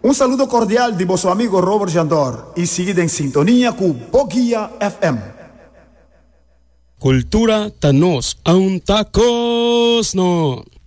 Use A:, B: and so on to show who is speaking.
A: Un saludo cordial de vosso amigo Robert Jandor e seguida em sintonia com Bogia FM.
B: Cultura tanos, a un tacos no.